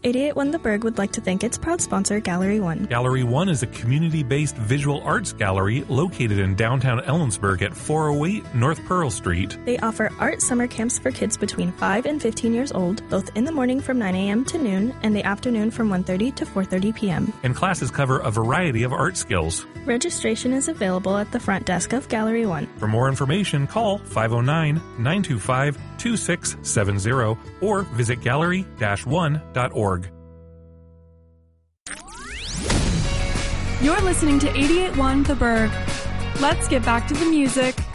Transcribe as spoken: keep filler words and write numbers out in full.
eighty-eight one The Berg would like to thank its proud sponsor, Gallery One. Gallery One is a community-based visual arts gallery located in downtown Ellensburg at four oh eight North Pearl Street. They offer art summer camps for kids between five and fifteen years old, both in the morning from nine a.m. to noon and the afternoon from one thirty to four thirty p.m. And classes cover a variety of art skills. Registration is available at the front desk of Gallery One. For more information, call five oh nine, nine two five, two six seven zero or visit gallery dash one dot org. You're listening to eighty-eight point one The Berg. Let's get back to the music.